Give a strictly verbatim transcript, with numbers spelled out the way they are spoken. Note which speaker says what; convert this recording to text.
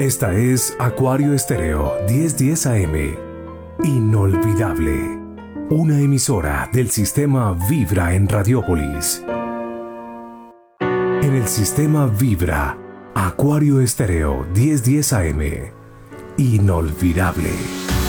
Speaker 1: Esta es Acuario Estéreo diez diez A M. Inolvidable. Una emisora del sistema Vibra en Radiópolis. En el sistema Vibra, Acuario Estéreo diez diez A M. Inolvidable.